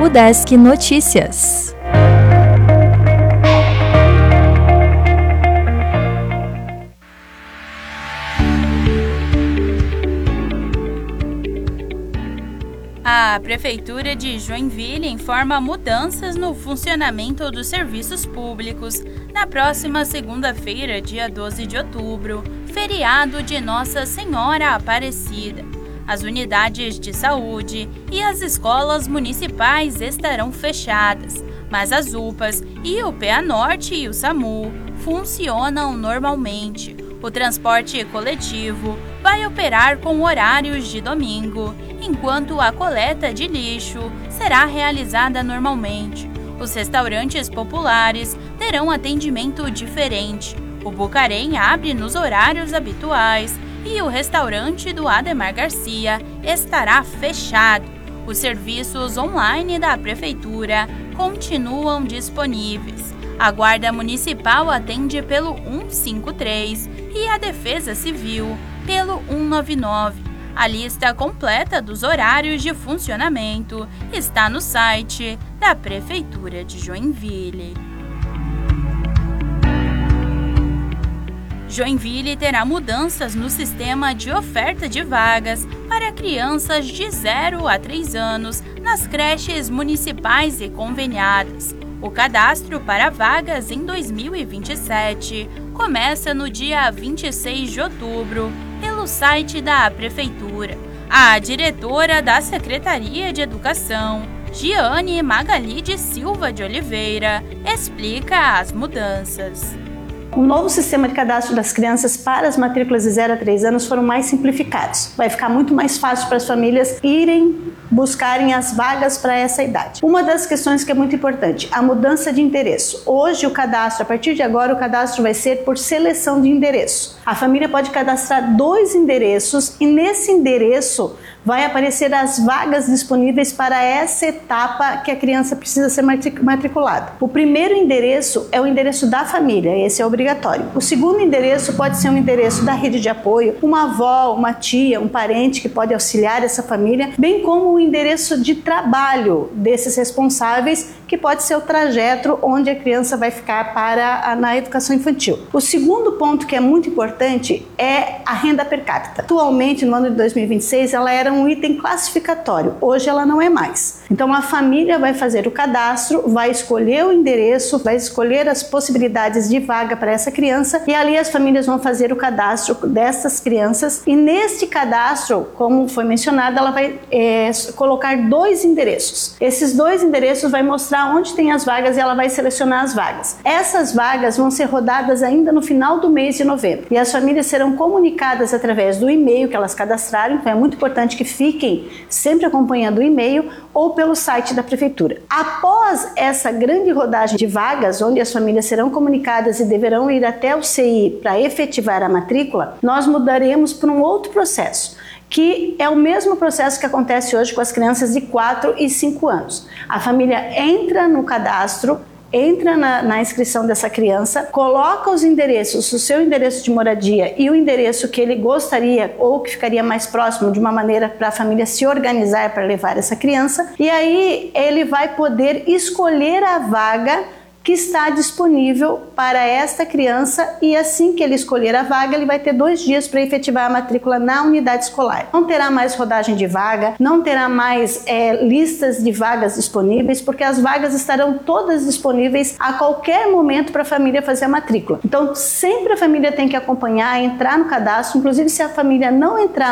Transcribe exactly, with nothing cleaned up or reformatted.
Udesc Notícias. A Prefeitura de Joinville informa mudanças no funcionamento dos serviços públicos na próxima segunda-feira, dia doze de outubro, feriado de Nossa Senhora Aparecida. As unidades de saúde e as escolas municipais estarão fechadas, mas as U P As e o P A Norte e o SAMU funcionam normalmente. O transporte coletivo vai operar com horários de domingo, enquanto a coleta de lixo será realizada normalmente. Os restaurantes populares terão atendimento diferente. O Bucarém abre nos horários habituais e o restaurante do Ademar Garcia estará fechado. Os serviços online da Prefeitura continuam disponíveis. A Guarda Municipal atende pelo um cinco três e a Defesa Civil pelo um nove nove. A lista completa dos horários de funcionamento está no site da Prefeitura de Joinville. Joinville terá mudanças no sistema de oferta de vagas para crianças de zero a três anos nas creches municipais e conveniadas. O cadastro para vagas em dois mil e vinte e sete começa no dia vinte e seis de outubro pelo site da Prefeitura. A diretora da Secretaria de Educação, Giane Magali de Silva de Oliveira, explica as mudanças. O novo sistema de cadastro das crianças para as matrículas de zero a três anos foram mais simplificados. Vai ficar muito mais fácil para as famílias irem buscarem as vagas para essa idade. Uma das questões que é muito importante, a mudança de endereço. Hoje o cadastro, a partir de agora, o cadastro vai ser por seleção de endereço. A família pode cadastrar dois endereços e nesse endereço vai aparecer as vagas disponíveis para essa etapa que a criança precisa ser matriculada. O primeiro endereço é o endereço da família, esse é obrigatório. O segundo endereço pode ser um endereço da rede de apoio, uma avó, uma tia, um parente que pode auxiliar essa família, bem como o endereço de trabalho desses responsáveis, que pode ser o trajeto onde a criança vai ficar para a, na educação infantil. O segundo ponto que é muito importante é a renda per capita. Atualmente, no ano de dois mil e vinte e seis, ela era um item classificatório. Hoje ela não é mais. Então a família vai fazer o cadastro, vai escolher o endereço, vai escolher as possibilidades de vaga para essa criança e ali as famílias vão fazer o cadastro dessas crianças e neste cadastro, como foi mencionado, ela vai é, colocar dois endereços. Esses dois endereços vai mostrar onde tem as vagas e ela vai selecionar as vagas. Essas vagas vão ser rodadas ainda no final do mês de novembro e as famílias serão comunicadas através do e-mail que elas cadastraram, então é muito importante que fiquem sempre acompanhando o e-mail ou pelo site da Prefeitura. Após essa grande rodagem de vagas, onde as famílias serão comunicadas e deverão ir até o C I para efetivar a matrícula, nós mudaremos para um outro processo, que é o mesmo processo que acontece hoje com as crianças de quatro e cinco anos. A família entra no cadastro, entra na, na inscrição dessa criança, coloca os endereços, o seu endereço de moradia e o endereço que ele gostaria ou que ficaria mais próximo de uma maneira para a família se organizar para levar essa criança e aí ele vai poder escolher a vaga que está disponível para esta criança e assim que ele escolher a vaga, ele vai ter dois dias para efetivar a matrícula na unidade escolar. Não terá mais rodagem de vaga, não terá mais é, listas de vagas disponíveis, porque as vagas estarão todas disponíveis a qualquer momento para a família fazer a matrícula. Então, sempre a família tem que acompanhar, entrar no cadastro, inclusive se a família não entrar